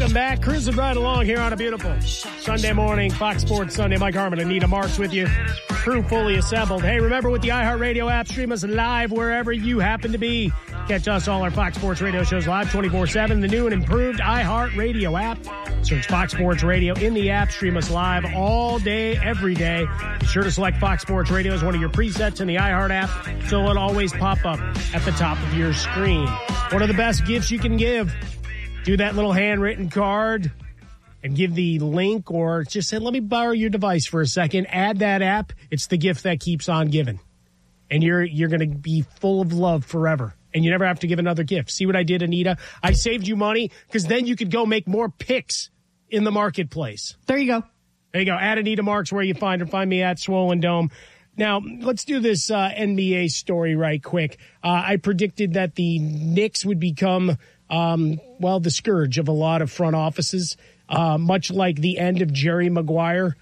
Welcome back. Cruising right along here on a beautiful Sunday morning. Fox Sports Sunday. Mike Harmon, Anita Marks with you. Crew fully assembled. Hey, remember with the iHeartRadio app, stream us live wherever you happen to be. Catch us, all our Fox Sports Radio shows live 24/7. The new and improved iHeartRadio app. Search Fox Sports Radio in the app. Stream us live all day, every day. Be sure to select Fox Sports Radio as one of your presets in the iHeart app so it'll always pop up at the top of your screen. One of the best gifts you can give. Do that little handwritten card and give the link, or just say, let me borrow your device for a second. Add that app. It's the gift that keeps on giving. And you're going to be full of love forever. And you never have to give another gift. See what I did, Anita? I saved you money because then you could go make more picks in the marketplace. There you go. There you go. Add Anita Marks where you find her. Find me at Swollen Dome. Now, let's do this NBA story right quick. I predicted that the Knicks would become, the scourge of a lot of front offices, much like the end of Jerry Maguire,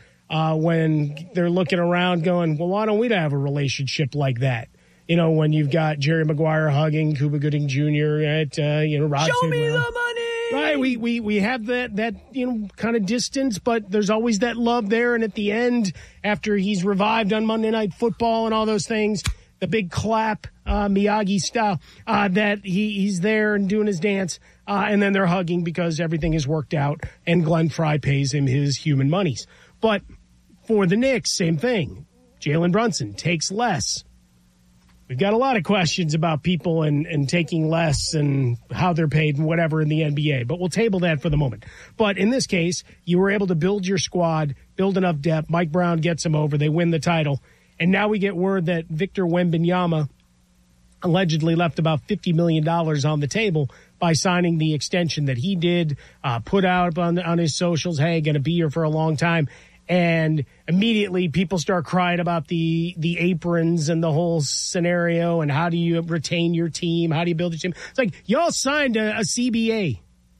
when they're looking around going, well, why don't we have a relationship like that? You know, when you've got Jerry Maguire hugging Cuba Gooding Jr. at, Rod Show Tidwell. me the money! Right, we have that kind of distance, but there's always that love there. And at the end, after he's revived on Monday Night Football and all those things, the big clap, Miyagi style, that he's there and doing his dance, and then they're hugging because everything is worked out, and Glenn Fry pays him his human monies. But for the Knicks, same thing. Jalen Brunson takes less. We've got a lot of questions about people and taking less and how they're paid and whatever in the NBA, but we'll table that for the moment. But in this case, you were able to build your squad, build enough depth. Mike Brown gets them over. They win the title. And now we get word that Victor Wembanyama allegedly left about $50 million on the table by signing the extension that he did, put out on his socials, hey, going to be here for a long time. And immediately people start crying about the aprons and the whole scenario and how do you retain your team? How do you build your team? It's like, y'all signed a CBA.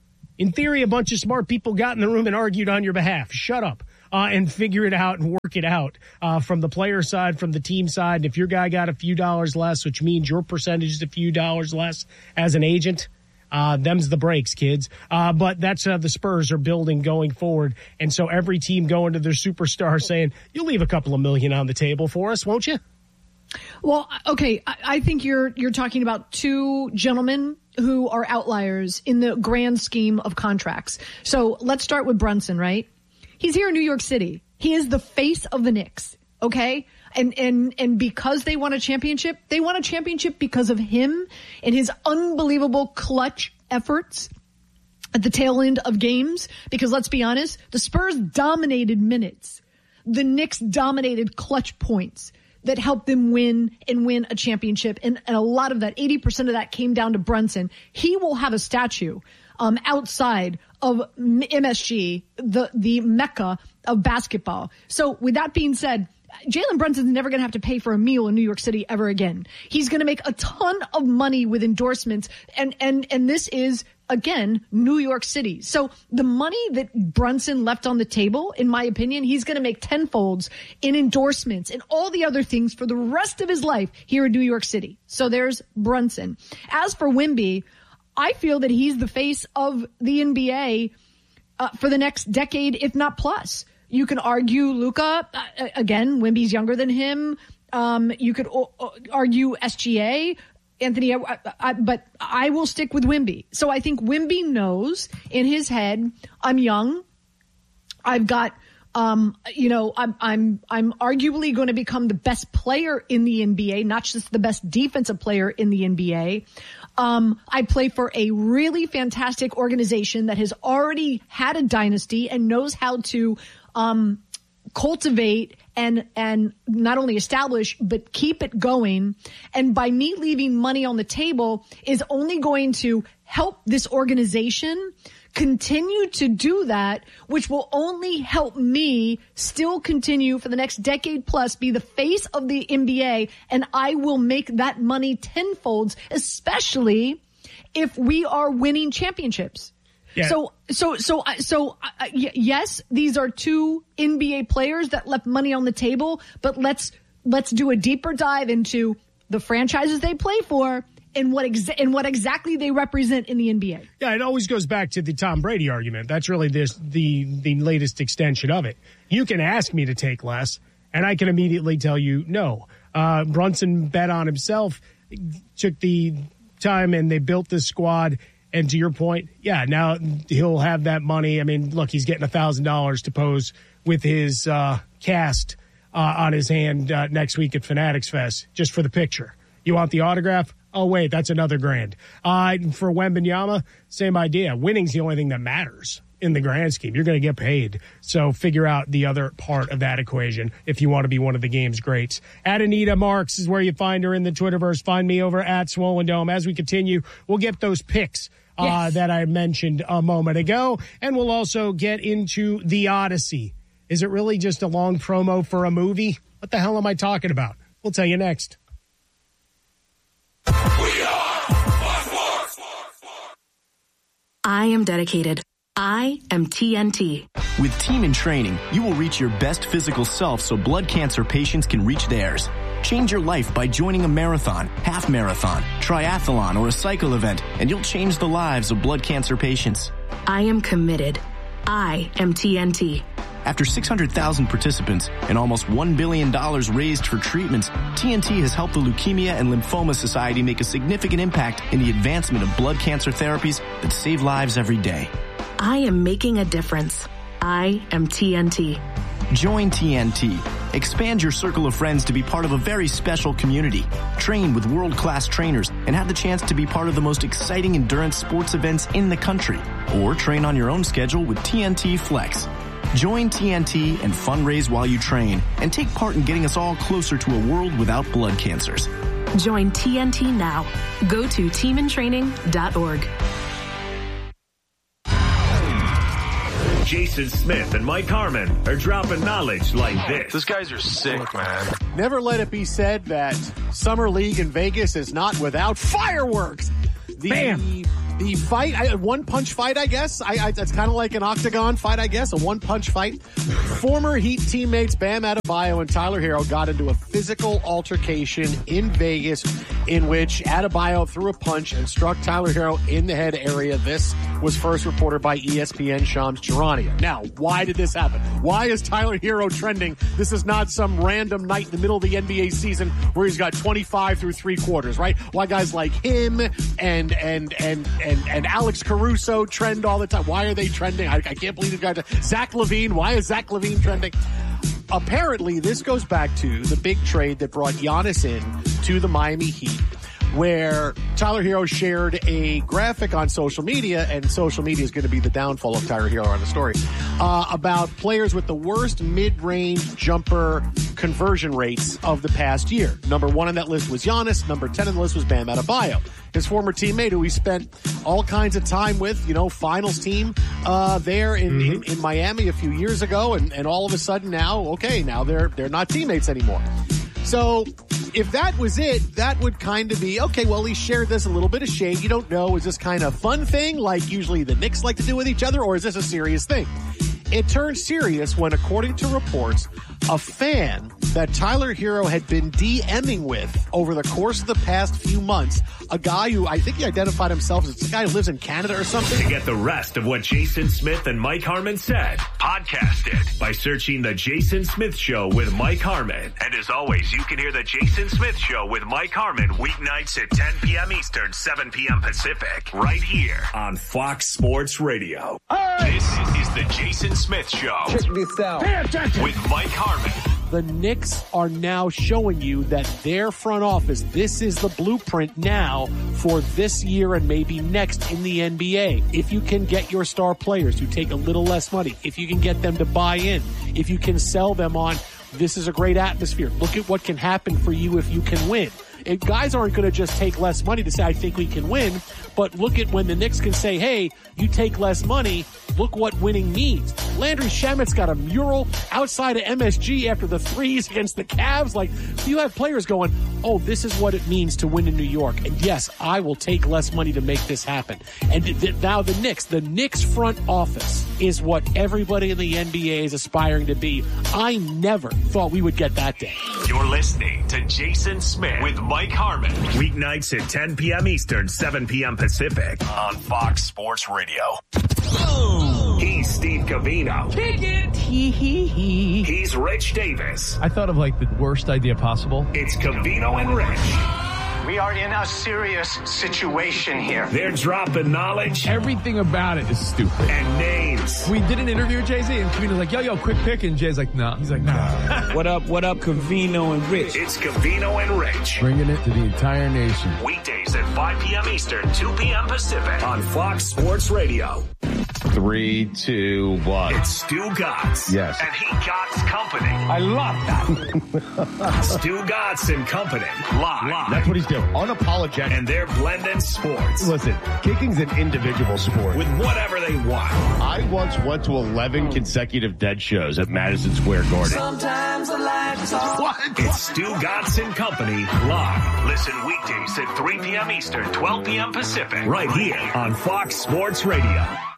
In theory, a bunch of smart people got in the room and argued on your behalf. Shut up and figure it out and work it out from the player side, from the team side. And if your guy got a few dollars less, which means your percentage is a few dollars less as an agent, them's the breaks, kids. But that's how the Spurs are building going forward. And so every team going to their superstar saying, you'll leave a couple of million on the table for us, won't you? Well, okay, I think you're talking about two gentlemen who are outliers in the grand scheme of contracts. So let's start with Brunson, right? He's here in New York City. He is the face of the Knicks, okay? And because they won a championship because of him and his unbelievable clutch efforts at the tail end of games. Because let's be honest, the Spurs dominated minutes. The Knicks dominated clutch points that helped them win a championship. And a lot of that, 80% of that came down to Brunson. He will have a statue outside of MSG, the mecca of basketball. So with that being said, Jalen Brunson's never going to have to pay for a meal in New York City ever again. He's going to make a ton of money with endorsements. And this is, again, New York City. So the money that Brunson left on the table, in my opinion, he's going to make tenfolds in endorsements and all the other things for the rest of his life here in New York City. So there's Brunson. As for Wemby, I feel that he's the face of the NBA for the next decade, if not plus. You can argue Luka, again, Wemby's younger than him. You could argue SGA, Anthony, but I will stick with Wemby. So I think Wemby knows in his head, I'm young. I've got, I'm arguably going to become the best player in the NBA, not just the best defensive player in the NBA. I play for a really fantastic organization that has already had a dynasty and knows how to cultivate and not only establish, but keep it going. And by me leaving money on the table is only going to help this organization continue to do that, which will only help me still continue for the next decade plus, be the face of the NBA. And I will make that money tenfolds, especially if we are winning championships. Yeah. So, yes, these are two NBA players that left money on the table, but let's do a deeper dive into the franchises they play for and what exactly they represent in the NBA. Yeah, it always goes back to the Tom Brady argument. That's really the latest extension of it. You can ask me to take less, and I can immediately tell you no. Brunson bet on himself, took the time, and they built this squad. And to your point, yeah, now he'll have that money. I mean, look, he's getting $1,000 to pose with his cast on his hand next week at Fanatics Fest just for the picture. You want the autograph? Oh, wait, that's another $1,000. For Wembanyama, same idea. Winning's the only thing that matters in the grand scheme. You're going to get paid. So figure out the other part of that equation if you want to be one of the game's greats. At Anita Marks is where you find her in the Twitterverse. Find me over at Swollen Dome. As we continue, we'll get those picks that I mentioned a moment ago. And we'll also get into The Odyssey. Is it really just a long promo for a movie? What the hell am I talking about? We'll tell you next. I am dedicated. I am TNT. With Team in Training, you will reach your best physical self so blood cancer patients can reach theirs. Change your life by joining a marathon, half marathon, triathlon, or a cycle event, and you'll change the lives of blood cancer patients. I am committed. I am TNT. After 600,000 participants and almost $1 billion raised for treatments, TNT has helped the Leukemia and Lymphoma Society make a significant impact in the advancement of blood cancer therapies that save lives every day. I am making a difference. I am TNT. Join TNT. Expand your circle of friends to be part of a very special community. Train with world-class trainers and have the chance to be part of the most exciting endurance sports events in the country. Or train on your own schedule with TNT Flex. Join TNT and fundraise while you train and take part in getting us all closer to a world without blood cancers. Join TNT now. Go to teamintraining.org. Jason Smith and Mike Harmon are dropping knowledge like this. Those guys are sick, man. Never let it be said that Summer League in Vegas is not without fireworks. Bam! The fight, a one-punch fight, I guess. It's kind of like an octagon fight, I guess, a one-punch fight. Former Heat teammates Bam Adebayo and Tyler Hero got into a physical altercation in Vegas in which Adebayo threw a punch and struck Tyler Hero in the head area. This was first reported by ESPN Shams Charania. Now, why did this happen? Why is Tyler Hero trending? This is not some random night in the middle of the NBA season where he's got 25 through three quarters, right? Why guys like him and Alex Caruso trend all the time? Why are they trending? I can't believe these guys. Zach LaVine. Why is Zach LaVine trending? Apparently, this goes back to the big trade that brought Giannis in to the Miami Heat, where Tyler Hero shared a graphic on social media, and social media is going to be the downfall of Tyler Hero on the story, about players with the worst mid-range jumper conversion rates of the past year. Number 1 on that list was Giannis. Number 10 on the list was Bam Adebayo, his former teammate who he spent all kinds of time with, finals team there in Miami a few years ago, and all of a sudden now they're not teammates anymore. So if that was it, that would kind of be, okay, well, he shared this, a little bit of shade. You don't know, is this kind of fun thing like usually the Knicks like to do with each other, or is this a serious thing? It turned serious when, according to reports, a fan that Tyler Hero had been DMing with over the course of the past few months, a guy who I think he identified himself as a guy who lives in Canada or something. To get the rest of what Jason Smith and Mike Harmon said, podcast it by searching The Jason Smith Show with Mike Harmon. And as always, you can hear The Jason Smith Show with Mike Harmon weeknights at 10 p.m. Eastern, 7 p.m. Pacific, right here on Fox Sports Radio. This is The Jason Smith Show. Check this out. With Mike Harmon. The Knicks are now showing you that their front office, this is the blueprint now for this year and maybe next in the NBA. If you can get your star players to take a little less money, if you can get them to buy in, if you can sell them on, this is a great atmosphere. Look at what can happen for you if you can win. And guys aren't going to just take less money to say, I think we can win. But look at when the Knicks can say, hey, you take less money, look what winning means. Landry Shamet's got a mural outside of MSG after the threes against the Cavs. Like, you have players going, oh, this is what it means to win in New York. And yes, I will take less money to make this happen. And now the Knicks front office is what everybody in the NBA is aspiring to be. I never thought we would get that day. You're listening to Jason Smith with Mike Harmon. Weeknights at 10 p.m. Eastern, 7 p.m. Pacific on Fox Sports Radio. He's Steve Covino. Kick it. He's Rich Davis. I thought of like the worst idea possible. It's Covino and Rich. We are in a serious situation here. They're dropping knowledge. Everything about it is stupid. And names. We did an interview with Jay-Z, and Covino's like, yo, quick pick. And Jay's like, no. He's like, no. What up, Covino and Rich? It's Covino and Rich. Bringing it to the entire nation. Weekdays at 5 p.m. Eastern, 2 p.m. Pacific on Fox Sports Radio. 3, 2, 1. It's Stu Gatz. Yes. And he Gatz Company. I love that. Stu Gatz and Company. Live. That's what he's doing. Unapologetic. And they're blending sports. Listen, kicking's an individual sport. With whatever they want. I once went to 11 consecutive dead shows at Madison Square Garden. Sometimes the light is off. What? It's Stu Gatz and Company live. Listen weekdays at 3 p.m. Eastern, 12 p.m. Pacific. Right here on Fox Sports Radio.